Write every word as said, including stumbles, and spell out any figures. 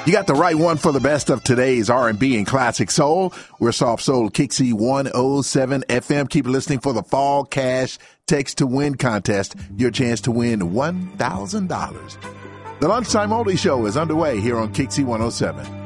You got the right one for the best of today's R and B and classic soul. We're Soft Soul Kixie one oh seven F M. Keep listening for the Fall Cash Text to Win contest. Your chance to win one thousand dollars. The Lunchtime Oldie Show is underway here on Kixie one oh seven.